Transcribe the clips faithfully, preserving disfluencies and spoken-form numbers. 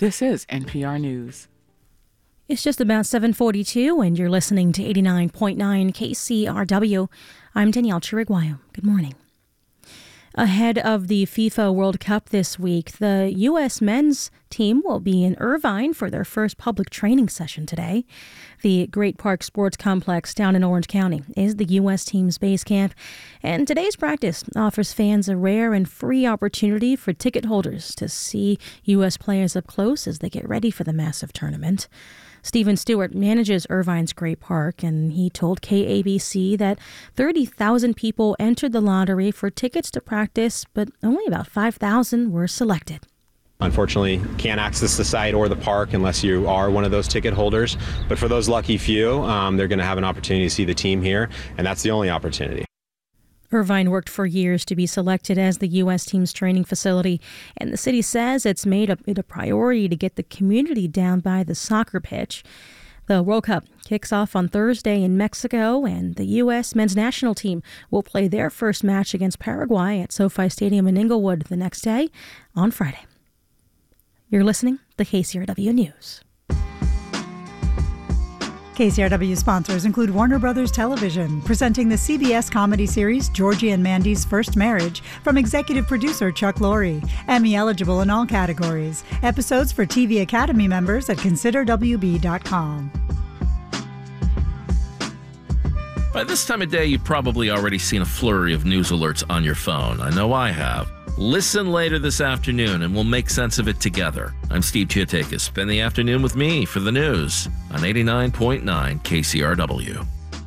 This is N P R News. It's just about seven forty-two, and you're listening to eighty-nine point nine K C R W. I'm Danielle Chiriguayo. Good morning. Ahead of the FIFA World Cup this week, the U S men's team will be in Irvine for their first public training session today. The Great Park Sports Complex down in Orange County is the U S team's base camp, and today's practice offers fans a rare and free opportunity for ticket holders to see U S players up close as they get ready for the massive tournament. Stephen Stewart manages Irvine's Great Park, and he told K A B C that thirty thousand people entered the lottery for tickets to practice, but only about five thousand were selected. Unfortunately, can't access the site or the park unless you are one of those ticket holders. But for those lucky few, um, they're going to have an opportunity to see the team here, and that's the only opportunity. Irvine worked for years to be selected as the U S team's training facility, and the city says it's made it a priority to get the community down by the soccer pitch. The World Cup kicks off on Thursday in Mexico, and the U S men's national team will play their first match against Paraguay at SoFi Stadium in Inglewood the next day on Friday. You're listening to K C R W News. K C R W sponsors include Warner Brothers Television, presenting the C B S comedy series Georgie and Mandy's First Marriage from executive producer Chuck Lorre. Emmy eligible in all categories. Episodes for T V Academy members at consider w b dot com. By this time of day, you've probably already seen a flurry of news alerts on your phone. I know I have. Listen later this afternoon and we'll make sense of it together. I'm Steve Chiatakis. Spend the afternoon with me for the news on eighty-nine point nine K C R W.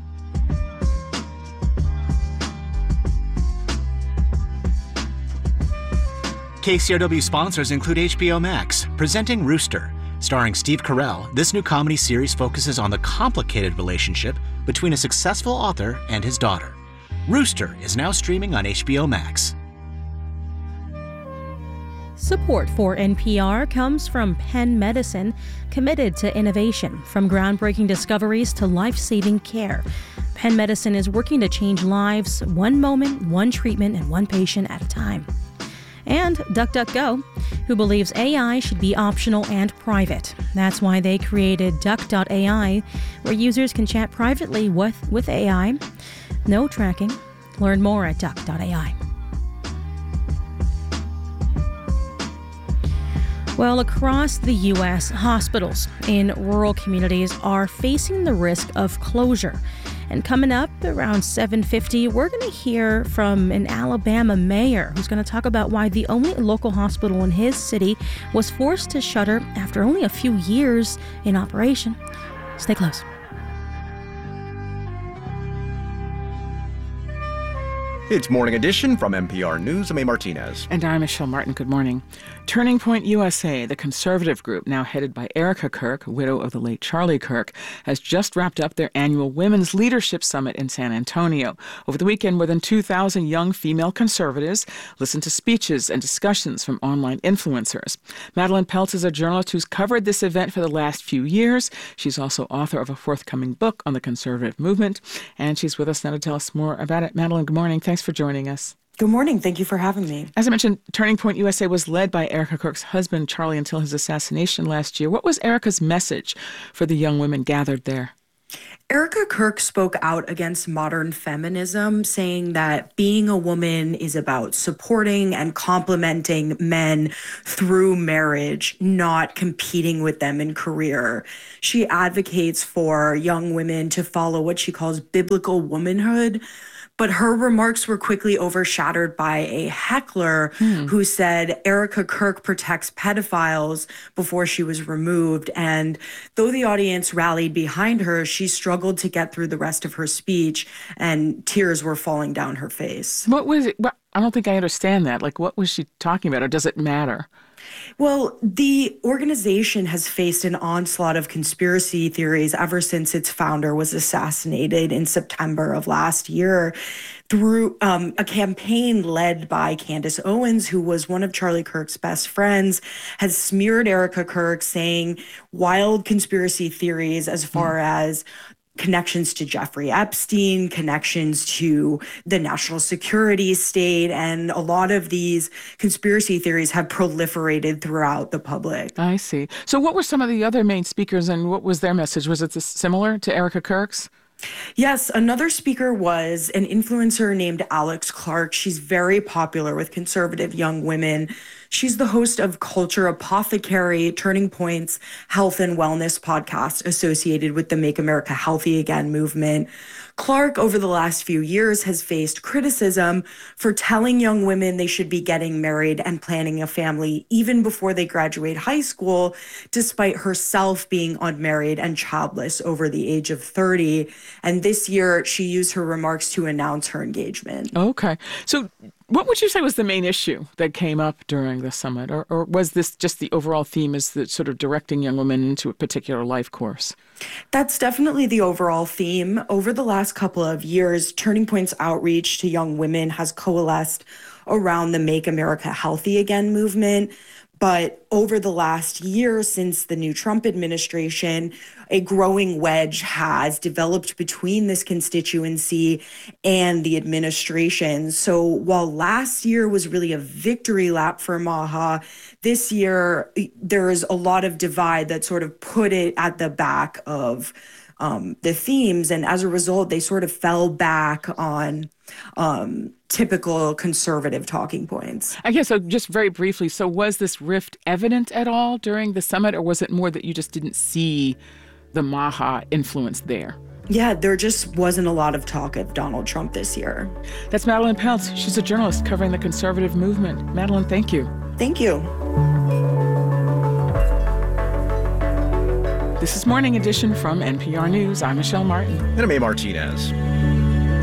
K C R W sponsors include H B O Max, presenting Rooster. Starring Steve Carell, this new comedy series focuses on the complicated relationship between a successful author and his daughter. Rooster is now streaming on H B O Max. Support for N P R comes from Penn Medicine, committed to innovation, from groundbreaking discoveries to life-saving care. Penn Medicine is working to change lives, one moment, one treatment, and one patient at a time. And DuckDuckGo, who believes A I should be optional and private. That's why they created Duck dot A I, where users can chat privately with, with A I. No tracking. Learn more at Duck dot A I. Well, across the U S, hospitals in rural communities are facing the risk of closure. And coming up around seven fifty, we're going to hear from an Alabama mayor who's going to talk about why the only local hospital in his city was forced to shutter after only a few years in operation. Stay close. It's Morning Edition from N P R News. I'm A. Martinez. And I'm Michelle Martin. Good morning. Turning Point U S A, the conservative group now headed by Erica Kirk, widow of the late Charlie Kirk, has just wrapped up their annual Women's Leadership Summit in San Antonio. Over the weekend, more than two thousand young female conservatives listened to speeches and discussions from online influencers. Madeline Peltz is a journalist who's covered this event for the last few years. She's also author of a forthcoming book on the conservative movement, and she's with us now to tell us more about it. Madeline, good morning. Thanks for joining us. Good morning. Thank you for having me. As I mentioned, Turning Point U S A was led by Erica Kirk's husband, Charlie, until his assassination last year. What was Erica's message for the young women gathered there? Erica Kirk spoke out against modern feminism, saying that being a woman is about supporting and complementing men through marriage, not competing with them in career. She advocates for young women to follow what she calls biblical womanhood. But her remarks were quickly overshadowed by a heckler hmm. who said Erica Kirk protects pedophiles before she was removed. And though the audience rallied behind her, she struggled to get through the rest of her speech, and tears were falling down her face. What was it? What, I don't think I understand that. Like, what was she talking about, or does it matter? Well, the organization has faced an onslaught of conspiracy theories ever since its founder was assassinated in September of last year through um, a campaign led by Candace Owens, who was one of Charlie Kirk's best friends, has smeared Erica Kirk, saying wild conspiracy theories as far mm. as connections to Jeffrey Epstein, connections to the national security state, and a lot of these conspiracy theories have proliferated throughout the public. I see. So what were some of the other main speakers, and what was their message? Was it similar to Erica Kirk's? Yes, another speaker was an influencer named Alex Clark. She's very popular with conservative young women. She's the host of Culture Apothecary, Turning Point's health and wellness podcast associated with the Make America Healthy Again movement. Clark, over the last few years, has faced criticism for telling young women they should be getting married and planning a family even before they graduate high school, despite herself being unmarried and childless over the age of thirty. And this year, she used her remarks to announce her engagement. Okay. So what would you say was the main issue that came up during the summit? Or, or was this just the overall theme is that sort of directing young women into a particular life course? That's definitely the overall theme. Over the last couple of years, Turning Point's outreach to young women has coalesced around the Make America Healthy Again movement. But over the last year, since the new Trump administration, a growing wedge has developed between this constituency and the administration. So while last year was really a victory lap for Maha, this year there is a lot of divide that sort of put it at the back of um, the themes. And as a result, they sort of fell back on um, typical conservative talking points. I guess so. Just very briefly, so was this rift evident at all during the summit, or was it more that you just didn't see the Maha influence there? Yeah, there just wasn't a lot of talk of Donald Trump this year. That's Madeline Peltz. She's a journalist covering the conservative movement. Madeline, thank you. Thank you. This is Morning Edition from N P R News. I'm Michelle Martin. And I'm A. Martinez.